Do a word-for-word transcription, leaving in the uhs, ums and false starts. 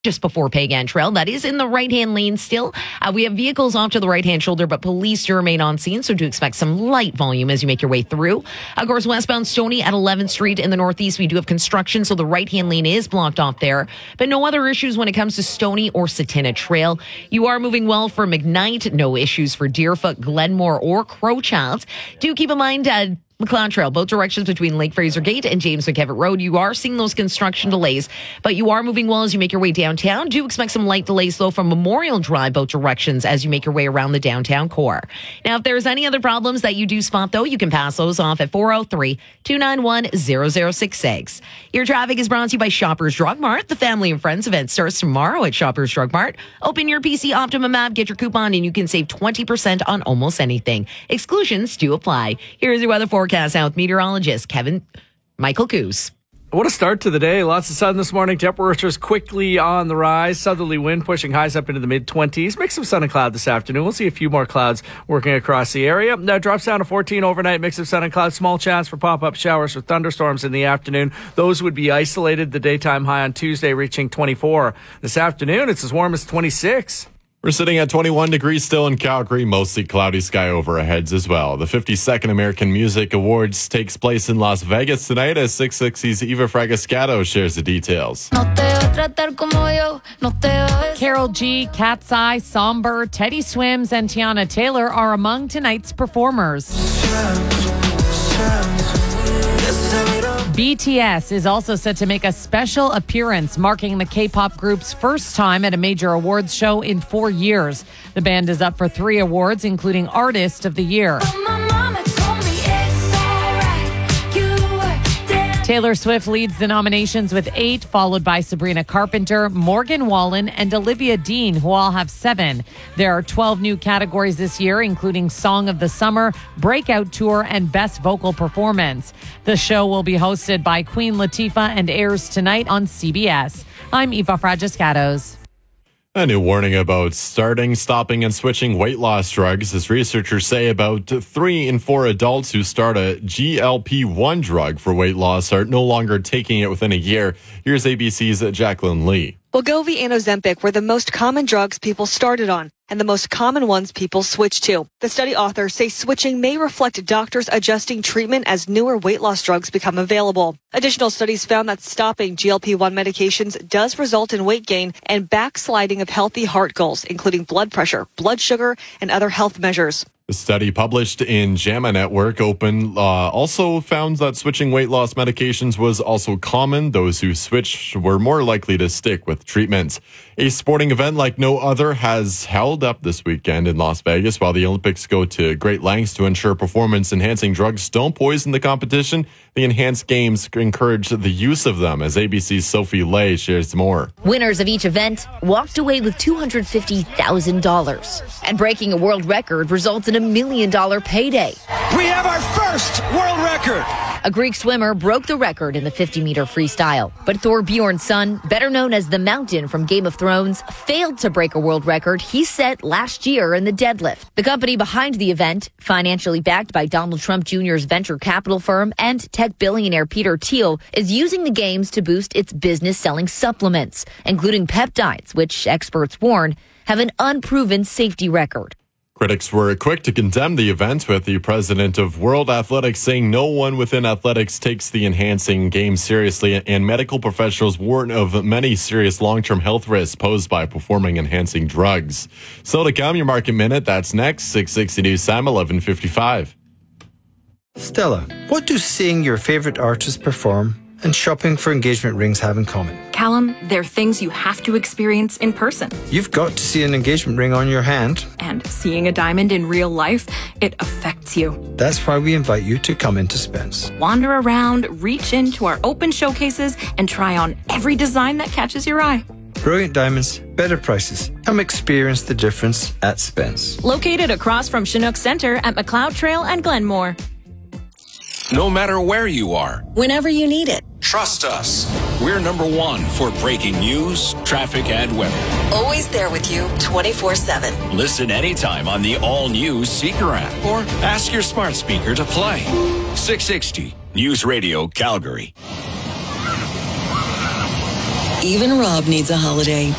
just before Pagan Trail. That is in the right-hand lane still. Uh, we have vehicles off to the right-hand shoulder, but police do remain on scene, so do expect some light volume as you make your way through. Of course, westbound Stoney at eleventh Street in the northeast, we do have construction, so the right-hand lane is blocked off there, but no other issues when it comes to Stoney or Satina Trail. You are moving well for McKnight. No issues for Deerfoot, Glenmore, or Crowchild. Do keep in mind, uh, McLeod Trail, both directions between Lake Fraser Gate and James McKevitt Road. You are seeing those construction delays, but you are moving well as you make your way downtown. Do expect some light delays, though, from Memorial Drive, both directions, as you make your way around the downtown core. Now, if there's any other problems that you do spot, though, you can pass those off at four oh three, two nine one, zero zero six six. Your traffic is brought to you by Shoppers Drug Mart. The Family and Friends event starts tomorrow at Shoppers Drug Mart. Open your P C Optimum app, get your coupon, and you can save twenty percent on almost anything. Exclusions do apply. Here's your weather forecast out with meteorologist Kevin Michael Coos. What a start to the day. Lots of sun this morning. Temperatures quickly on the rise. Southerly wind pushing highs up into the mid-twenties. Mix of sun and cloud this afternoon. We'll see a few more clouds working across the area. Now drops down to fourteen overnight. Mix of sun and clouds. Small chance for pop-up showers or thunderstorms in the afternoon. Those would be isolated. The daytime high on Tuesday reaching twenty-four. This afternoon, it's as warm as twenty-six. We're sitting at twenty-one degrees still in Calgary, mostly cloudy sky over our heads as well. The fifty-second American Music Awards takes place in Las Vegas tonight as six sixty's Eva Fragascato shares the details. Carol G, Cat's Eye, Somber, Teddy Swims, and Tiana Taylor are among tonight's performers. B T S is also set to make a special appearance, marking the K-pop group's first time at a major awards show in four years. The band is up for three awards, including Artist of the Year. Taylor Swift leads the nominations with eight, followed by Sabrina Carpenter, Morgan Wallen, and Olivia Dean, who all have seven. There are twelve new categories this year, including Song of the Summer, Breakout Tour, and Best Vocal Performance. The show will be hosted by Queen Latifah and airs tonight on C B S. I'm Eva Fragascatos. A new warning about starting, stopping, and switching weight loss drugs, as researchers say about three in four adults who start a G L P one drug for weight loss are no longer taking it within a year. Here's A B C's Jacqueline Lee. Wegovy and Ozempic were the most common drugs people started on and the most common ones people switched to. The study authors say switching may reflect doctors adjusting treatment as newer weight loss drugs become available. Additional studies found that stopping G L P one medications does result in weight gain and backsliding of healthy heart goals, including blood pressure, blood sugar, and other health measures. The study published in JAMA Network Open uh, also found that switching weight loss medications was also common. Those who switched were more likely to stick with treatments. A sporting event like no other has held up this weekend in Las Vegas. While the Olympics go to great lengths to ensure performance-enhancing drugs don't poison the competition, the enhanced games encourage the use of them, as A B C's Sophie Lay shares more. Winners of each event walked away with two hundred fifty thousand dollars. And breaking a world record results in a million dollar payday. We have our first world record. A Greek swimmer broke the record in the fifty meter freestyle. But Thor Bjornsson, better known as the Mountain from Game of Thrones, failed to break a world record he set last year in the deadlift. The company behind the event, financially backed by Donald Trump Junior's venture capital firm and tech billionaire Peter Thiel, is using the games to boost its business selling supplements, including peptides, which experts warn have an unproven safety record. Critics were quick to condemn the event, with the president of World Athletics saying no one within athletics takes the enhancing games seriously, and medical professionals warn of many serious long-term health risks posed by performing enhancing drugs. So to come, your Market Minute, that's next. six sixty News Sam, eleven fifty-five. Stella, what do seeing your favorite artist perform and shopping for engagement rings have in common? Callum, they're things you have to experience in person. You've got to see an engagement ring on your hand. And seeing a diamond in real life, it affects you. That's why we invite you to come into Spence. Wander around, reach into our open showcases, and try on every design that catches your eye. Brilliant diamonds, better prices. Come experience the difference at Spence. Located across from Chinook Center at McLeod Trail and Glenmore. No matter where you are, whenever you need it, trust us. We're number one for breaking news, traffic, and weather. Always there with you twenty-four seven. Listen anytime on the all-new Seeker app or ask your smart speaker to play. six sixty News Radio Calgary. Even Rob needs a holiday.